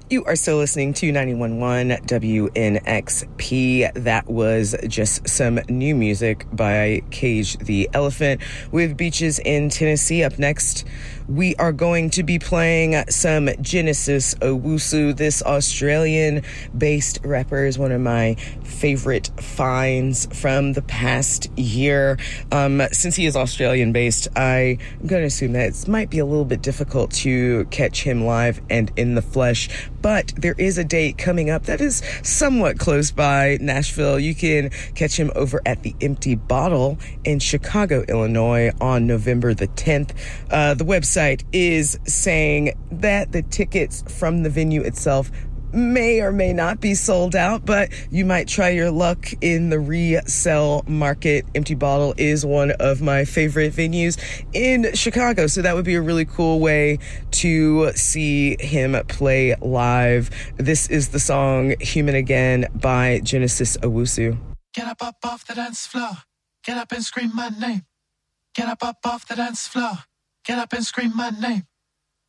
You are still listening to 91.1 WNXP. That was just some new music by Cage the Elephant with Beaches in Tennessee. Up next, we are going to be playing some Genesis Owusu. This Australian-based rapper is one of my favorite finds from the past year. Since he is Australian-based, I'm going to assume that it might be a little bit difficult to catch him live and in the flesh. But there is a date coming up that is somewhat close by Nashville. You can catch him over at the Empty Bottle in Chicago, Illinois on November the 10th. The website is saying that the tickets from the venue itself may or may not be sold out, but you might try your luck in the resale market. Empty Bottle is one of my favorite venues in Chicago, so that would be a really cool way to see him play live. This is the song Human Again by Genesis Owusu. Get up off the dance floor. Get up and scream my name. Get up off the dance floor. Get up and scream my name.